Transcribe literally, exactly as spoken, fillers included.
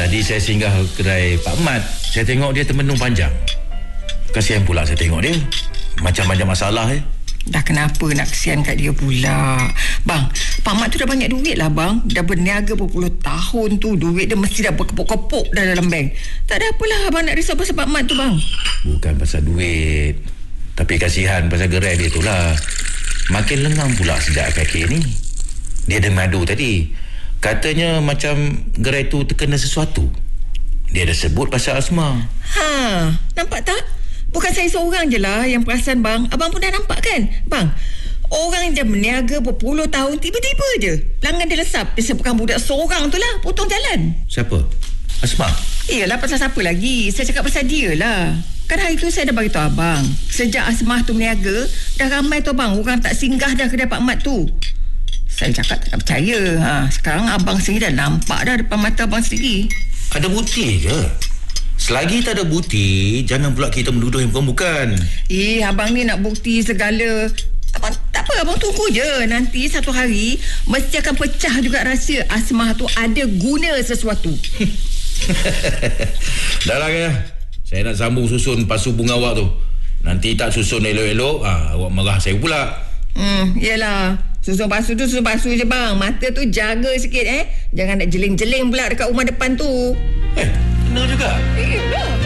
Tadi saya singgah kedai Pak Mat. Saya tengok dia termenung panjang. Kasihan pula saya tengok dia. Macam-macam masalah eh. Dah kenapa nak kesian kat dia pula? Bang, Pak Mat tu dah banyak duit lah bang. Dah berniaga berpuluh tahun tu. Duit dia mesti dah berkepuk-kepuk dah dalam bank. Tak ada apalah abang nak risau pasal Pak Mat tu bang. Bukan pasal duit, tapi kasihan pasal gerai dia tu lah. Makin lengang pula sejak akhir-akhir ni. Dia ada madu tadi. Katanya macam gerai tu terkena sesuatu. Dia ada sebut pasal asma. Ha, nampak tak? Bukan saya seorang je lah yang perasan bang. Abang pun dah nampak kan? Bang, orang yang berniaga berpuluh tahun tiba-tiba je pelanggan dia lesap disebabkan budak seorang tu lah potong jalan. Siapa? Asma? Iyalah, pasal siapa lagi? Saya cakap pasal dia lah. Kan hari tu saya dah beritahu abang, sejak Asmah tu berniaga, dah ramai tu bang orang tak singgah dah kedai Pak Mat tu. Saya cakap tak nak percaya. Ha, sekarang abang sendiri dah nampak dah depan mata abang sendiri. Ada bukti ke? Selagi tak ada bukti, jangan pula kita menuduh yang bukan-bukan. Eh, abang ni nak bukti segala. Abang, tak apa, abang tunggu je. Nanti satu hari mesti akan pecah juga rahsia Asmah tu ada guna sesuatu. Dah lah ya. Saya nak sambung susun pasu bunga awak tu. Nanti tak susun elok-elok, ha, awak marah saya pula. Hmm, yelah. Susun pasu tu susun pasu je bang. Mata tu jaga sikit eh. Jangan nak jeling-jeling pula dekat rumah depan tu. Eh, benar juga. Eh,